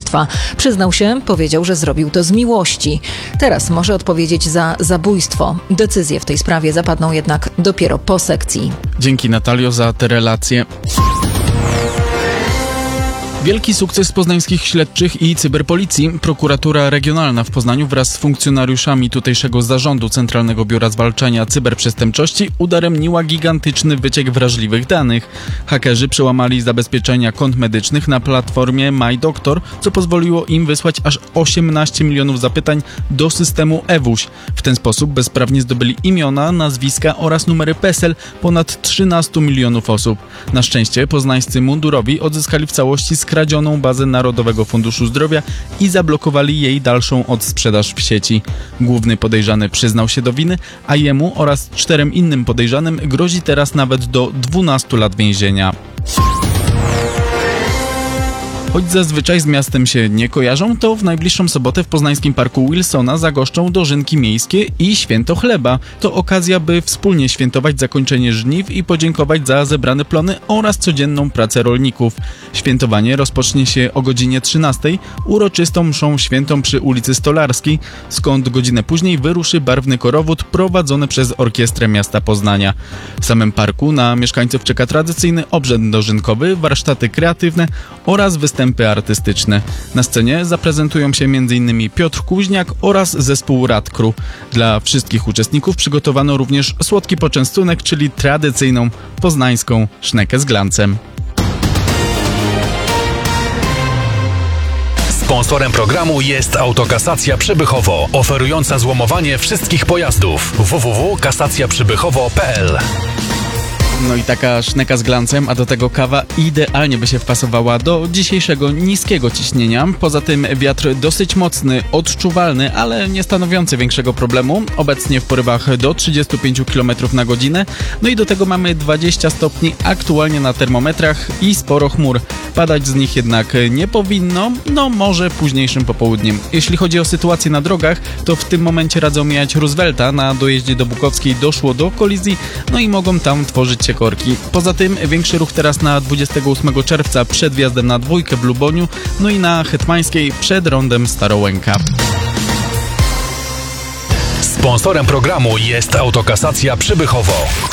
zabójstwa. Przyznał się, powiedział, że zrobił to z miłości. Teraz może odpowiedzieć za zabójstwo. Decyzje w tej sprawie zapadną jednak dopiero po sekcji. Dzięki, Natalio, za te relacje. Wielki sukces poznańskich śledczych i cyberpolicji. Prokuratura Regionalna w Poznaniu wraz z funkcjonariuszami tutejszego zarządu Centralnego Biura Zwalczania Cyberprzestępczości udaremniła gigantyczny wyciek wrażliwych danych. Hakerzy przełamali zabezpieczenia kont medycznych na platformie MyDoktor, co pozwoliło im wysłać aż 18 milionów zapytań do systemu eWUŚ. W ten sposób bezprawnie zdobyli imiona, nazwiska oraz numery PESEL ponad 13 milionów osób. Na szczęście poznańscy mundurowi odzyskali w całości skradzioną bazę Narodowego Funduszu Zdrowia i zablokowali jej dalszą odsprzedaż w sieci. Główny podejrzany przyznał się do winy, a jemu oraz 4 innym podejrzanym grozi teraz nawet do 12 lat więzienia. Choć zazwyczaj z miastem się nie kojarzą, to w najbliższą sobotę w poznańskim parku Wilsona zagoszczą dożynki miejskie i święto chleba. To okazja, by wspólnie świętować zakończenie żniw i podziękować za zebrane plony oraz codzienną pracę rolników. Świętowanie rozpocznie się o godzinie 13:00 uroczystą mszą świętą przy ulicy Stolarskiej, skąd godzinę później wyruszy barwny korowód prowadzony przez Orkiestrę Miasta Poznania. W samym parku na mieszkańców czeka tradycyjny obrzęd dożynkowy, warsztaty kreatywne oraz występy artystyczne. Na scenie zaprezentują się m.in. Piotr Kuźniak oraz zespół Radkru. Dla wszystkich uczestników przygotowano również słodki poczęstunek, czyli tradycyjną poznańską sznekę z glancem. Sponsorem programu jest Autokasacja Przybychowo, oferująca złomowanie wszystkich pojazdów. www.kasacjaprzybychowo.pl. No i taka szneka z glancem, a do tego kawa idealnie by się wpasowała do dzisiejszego niskiego ciśnienia. Poza tym wiatr dosyć mocny, odczuwalny, ale nie stanowiący większego problemu. Obecnie w porywach do 35 km na godzinę. No i do tego mamy 20 stopni aktualnie na termometrach i sporo chmur. Padać z nich jednak nie powinno, no może późniejszym popołudniem. Jeśli chodzi o sytuację na drogach, to w tym momencie radzą mijać Roosevelta. Na dojeździe do Bukowskiej doszło do kolizji, no i mogą tam tworzyć się korki. Poza tym większy ruch teraz na 28 czerwca przed wjazdem na Dwójkę w Luboniu, no i na Hetmańskiej przed rondem Starołęka. Sponsorem programu jest Autokasacja Przybychowo.